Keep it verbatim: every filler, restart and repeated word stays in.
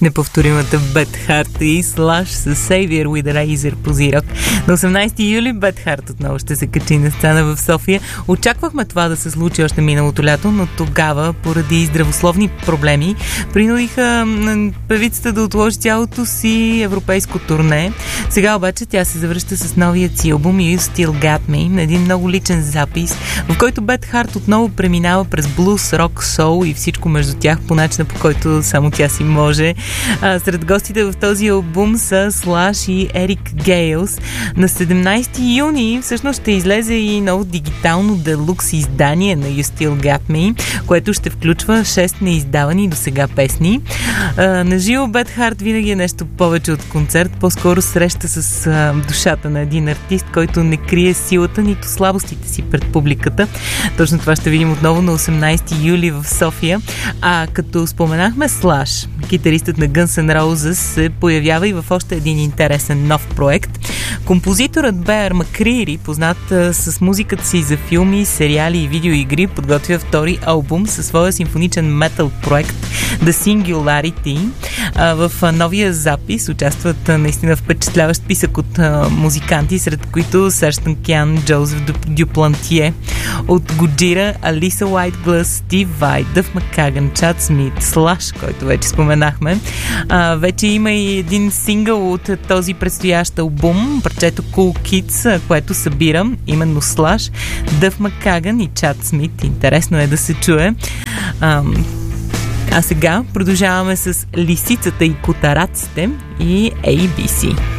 неповторимата Бет Харт и Slash с Savior with Razor по Зирок. На осемнайсети юли Бет Харт отново ще се качи на сцена в София. Очаквахме това да се случи още миналото лято, но тогава, поради здравословни проблеми, принудиха певицата да отложи цялото си европейско турне. Сега обаче тя се завръща с новият си албум You Still Got Me, един много личен запис, в който Бет Харт отново преминава през блуз, рок, соул и всичко между тях по начина, по който само тя си може. А, сред гостите в този албум са Slash и Ерик Гейлс. На седемнайсети юни всъщност ще излезе и ново дигитално делукс издание на You Still Got Me, което ще включва шест неиздавани до сега песни. А, на живо Бет Харт винаги е нещо повече от концерт, по-скоро среща с а, душата на един артист, който не крие силата, нито слабостите си пред публиката. Точно това ще видим отново на осемнайсети юли в София. А като споменахме Slash, китаристът на Guns N' Roses се появява и в още един интересен нов проект. Композиторът Беар Макрири, познат а, с музиката си за филми, сериали и видеоигри, подготвя втори албум със своя симфоничен метал проект The Singularity. А, в а, новия запис участват а, наистина впечатляващ списък от а, музиканти, сред които Серж Танкян, Джозеф Дюплантие, от Годжира, Алиса Уайтглас, Стив Vai, Дъв Маккаган, Чад Смит, Slash, който вече споменахме. А, вече има и един сингъл от този предстоящ албум, парчето Cool Kids, което събира именно Slash, Дъв Маккаган и Чад Смит. Интересно е да се чуе. А, а сега продължаваме с Лисицата и котараците и Ей Би Си.